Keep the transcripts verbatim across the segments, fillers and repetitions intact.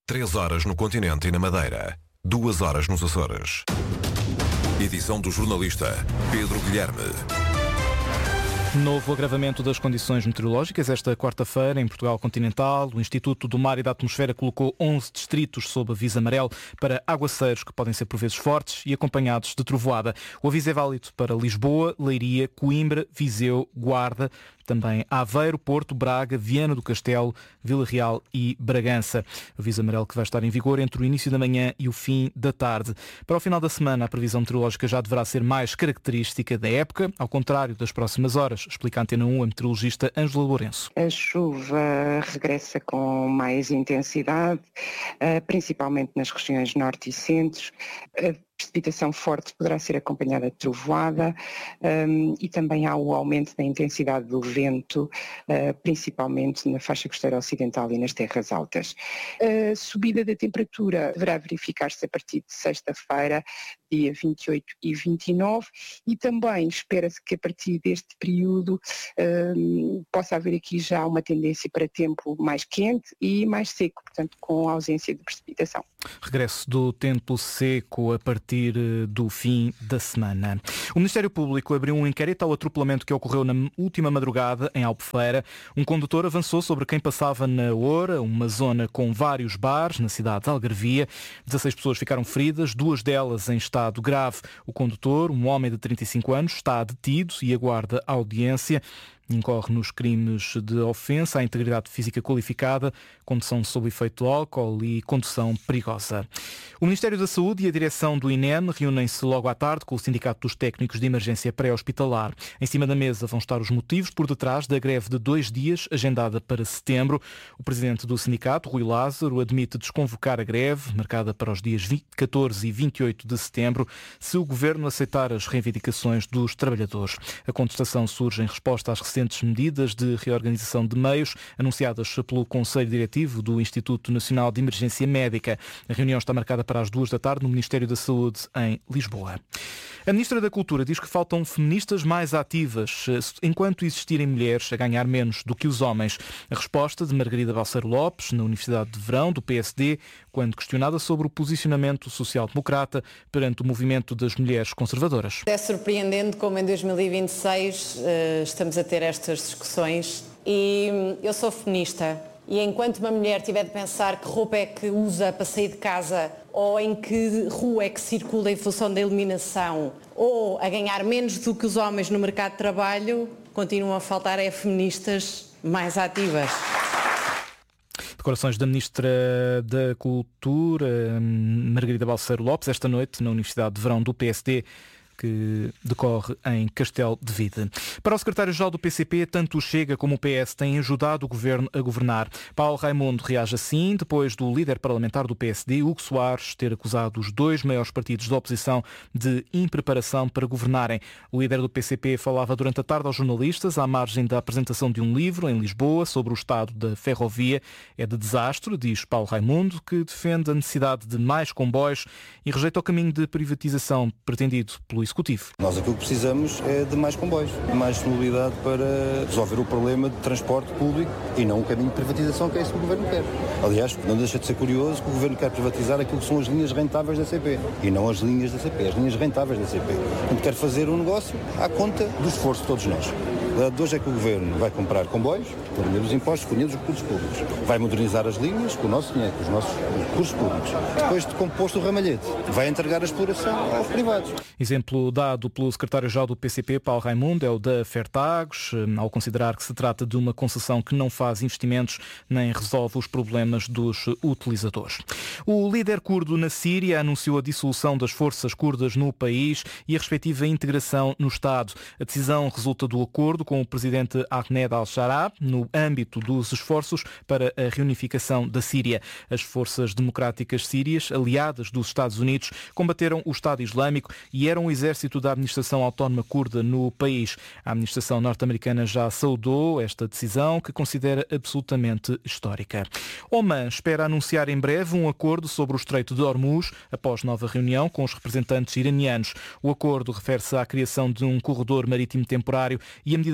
Três horas no continente e na Madeira. Duas horas nos Açores. Edição do jornalista Pedro Guilherme. Novo agravamento das condições meteorológicas. Esta quarta-feira, em Portugal continental, o Instituto do Mar e da Atmosfera colocou onze distritos sob aviso amarelo para aguaceiros que podem ser por vezes fortes e acompanhados de trovoada. O aviso é válido para Lisboa, Leiria, Coimbra, Viseu, Guarda, também Aveiro, Porto, Braga, Viana do Castelo, Vila Real e Bragança. O aviso amarelo que vai estar em vigor entre o início da manhã e o fim da tarde. Para o final da semana, a previsão meteorológica já deverá ser mais característica da época, ao contrário das próximas horas, explica a Antena um a meteorologista Ângela Lourenço. A chuva regressa com mais intensidade, principalmente nas regiões norte e centro. A precipitação forte poderá ser acompanhada de trovoada um, e também há o aumento da intensidade do vento, uh, principalmente na faixa costeira ocidental e nas terras altas. A subida da temperatura deverá verificar-se a partir de sexta-feira, dia vinte e oito e vinte e nove, e também espera-se que a partir deste período um, possa haver aqui já uma tendência para tempo mais quente e mais seco, portanto com ausência de precipitação. Regresso do tempo seco a partir do fim da semana. O Ministério Público abriu um inquérito ao atropelamento que ocorreu na última madrugada em Albufeira. Um condutor avançou sobre quem passava na Oura, uma zona com vários bares na cidade de Algarvia. dezasseis pessoas ficaram feridas, duas delas em estado grave. O condutor, um homem de trinta e cinco anos, está detido e aguarda audiência. Incorre nos crimes de ofensa à integridade física qualificada, condução sob efeito de álcool e condução perigosa. O Ministério da Saúde e a direção do I N E M reúnem-se logo à tarde com o Sindicato dos Técnicos de Emergência Pré-Hospitalar. Em cima da mesa vão estar os motivos por detrás da greve de dois dias, agendada para setembro. O presidente do sindicato, Rui Lázaro, admite desconvocar a greve, marcada para os dias catorze e vinte e oito de setembro, se o governo aceitar as reivindicações dos trabalhadores. A contestação surge em resposta às recentes medidas de reorganização de meios anunciadas pelo Conselho Diretivo do Instituto Nacional de Emergência Médica. A reunião está marcada para as duas da tarde no Ministério da Saúde, em Lisboa. A Ministra da Cultura diz que faltam feministas mais ativas, enquanto existirem mulheres a ganhar menos do que os homens. A resposta de Margarida Balseiro Lopes, na Universidade de Verão, do P S D, quando questionada sobre o posicionamento social-democrata perante o movimento das mulheres conservadoras. É surpreendente como em dois mil e vinte e seis uh, estamos a ter estas discussões e eu sou feminista. E enquanto uma mulher tiver de pensar que roupa é que usa para sair de casa ou em que rua é que circula em função da iluminação ou a ganhar menos do que os homens no mercado de trabalho, continuam a faltar é feministas mais ativas. Declarações da Ministra da Cultura, Margarida Balseiro Lopes, esta noite na Universidade de Verão do P S D, que decorre em Castelo de Vide. Para o secretário-geral do P C P, tanto o Chega como o P S têm ajudado o governo a governar. Paulo Raimundo reage assim, depois do líder parlamentar do P S D, Hugo Soares, ter acusado os dois maiores partidos da oposição de impreparação para governarem. O líder do P C P falava durante a tarde aos jornalistas, à margem da apresentação de um livro em Lisboa sobre o estado da ferrovia. É de desastre, diz Paulo Raimundo, que defende a necessidade de mais comboios e rejeita o caminho de privatização pretendido pelo Executivo. Nós aquilo que precisamos é de mais comboios, de mais mobilidade para resolver o problema de transporte público e não um caminho de privatização, que é isso que o Governo quer. Aliás, não deixa de ser curioso que o Governo quer privatizar aquilo que são as linhas rentáveis da C P e não as linhas da C P, as linhas rentáveis da C P. Quando quer fazer um negócio à conta do esforço de todos nós. De hoje é que o Governo vai comprar comboios, com o dinheiro dos impostos, com o dinheiro dos recursos públicos. Vai modernizar as linhas com o nosso dinheiro, com os nossos recursos públicos. Depois de composto o ramalhete, vai entregar a exploração aos privados. Exemplo dado pelo secretário-geral do P C P, Paulo Raimundo, é o da Fertagos, ao considerar que se trata de uma concessão que não faz investimentos nem resolve os problemas dos utilizadores. O líder curdo na Síria anunciou a dissolução das forças curdas no país e a respectiva integração no Estado. A decisão resulta do acordo com o presidente Ahmed al-Shara no âmbito dos esforços para a reunificação da Síria. As forças democráticas sírias, aliadas dos Estados Unidos, combateram o Estado Islâmico e eram o exército da administração autónoma curda no país. A administração norte-americana já saudou esta decisão, que considera absolutamente histórica. Oman espera anunciar em breve um acordo sobre o Estreito de Hormuz, após nova reunião com os representantes iranianos. O acordo refere-se à criação de um corredor marítimo temporário e a medidas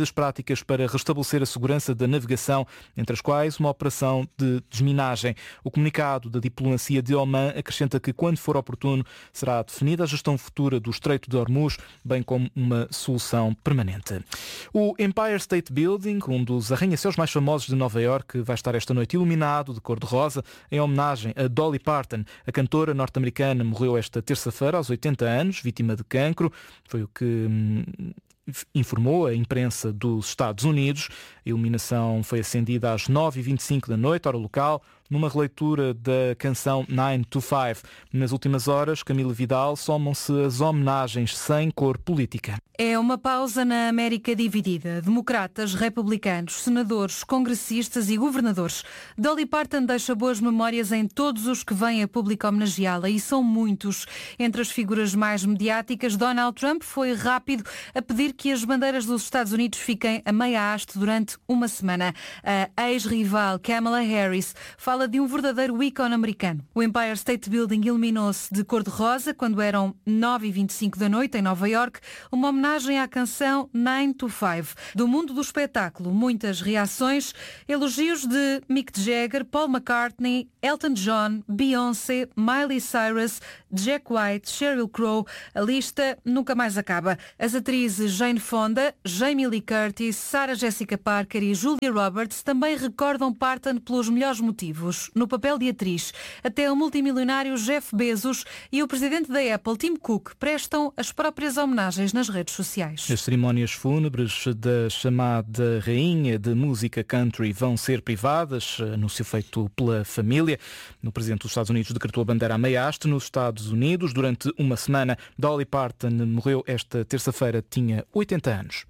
medidas práticas para restabelecer a segurança da navegação, entre as quais uma operação de desminagem. O comunicado da diplomacia de Oman acrescenta que, quando for oportuno, será definida a gestão futura do Estreito de Hormuz, bem como uma solução permanente. O Empire State Building, um dos arranha-céus mais famosos de Nova Iorque, vai estar esta noite iluminado de cor-de-rosa em homenagem a Dolly Parton. A cantora norte-americana morreu esta terça-feira aos oitenta anos, vítima de cancro. Foi o que hum, informou a imprensa dos Estados Unidos. A iluminação foi acendida às nove e vinte e cinco da noite, hora local, numa releitura da canção nine to five. Nas últimas horas, Camila Vidal, somam-se as homenagens sem cor política. É uma pausa na América dividida. Democratas, republicanos, senadores, congressistas e governadores. Dolly Parton deixa boas memórias em todos os que vêm a público homenageá-la, e são muitos. Entre as figuras mais mediáticas, Donald Trump foi rápido a pedir que as bandeiras dos Estados Unidos fiquem a meia haste durante uma semana. A ex-rival Kamala Harris fala de um verdadeiro ícone americano. O Empire State Building iluminou-se de cor-de-rosa quando eram nove e vinte e cinco da noite em Nova Iorque, uma homenagem à canção nine to five. Do mundo do espetáculo, muitas reações, elogios de Mick Jagger, Paul McCartney, Elton John, Beyoncé, Miley Cyrus, Jack White, Sheryl Crow. A lista nunca mais acaba. As atrizes Jane Fonda, Jamie Lee Curtis, Sarah Jessica Parker e Julia Roberts também recordam Parton pelos melhores motivos. No papel de atriz, até o multimilionário Jeff Bezos e o presidente da Apple, Tim Cook, prestam as próprias homenagens nas redes sociais. As cerimónias fúnebres da chamada rainha de música country vão ser privadas, anúncio feito pela família. O presidente dos Estados Unidos decretou a bandeira à meia haste nos Estados Unidos durante uma semana. Dolly Parton morreu esta terça-feira, tinha oitenta anos.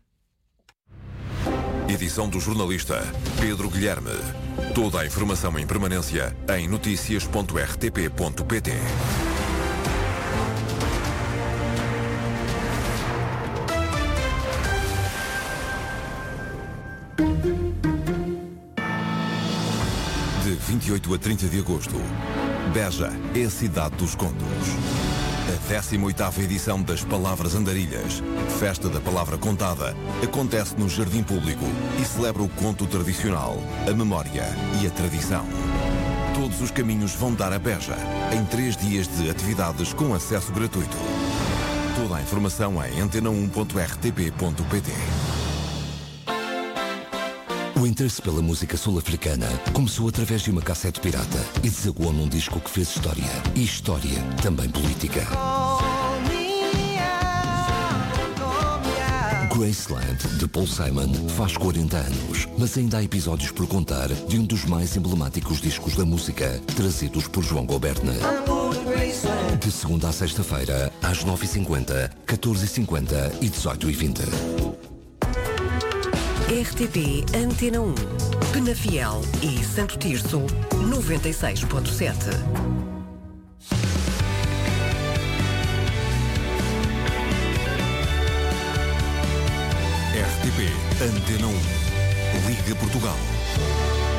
Edição do jornalista Pedro Guilherme. Toda a informação em permanência em notícias ponto r t p ponto p t. De vinte e oito a trinta de agosto, Beja é a cidade dos contos. A décima oitava edição das Palavras Andarilhas, Festa da Palavra Contada, acontece no Jardim Público e celebra o conto tradicional, a memória e a tradição. Todos os caminhos vão dar a Beja, em três dias de atividades com acesso gratuito. Toda a informação em antena um ponto r t p ponto p t. O interesse pela música sul-africana começou através de uma cassete pirata e desaguou num disco que fez história. E história também política. Graceland, de Paul Simon, faz quarenta anos, mas ainda há episódios por contar de um dos mais emblemáticos discos da música, trazidos por João Goberna. De segunda a sexta-feira, às nove e cinquenta, catorze e cinquenta e dezoito e vinte. R T P Antena um, Penafiel e Santo Tirso, noventa e seis ponto sete. R T P Antena um. Liga Portugal.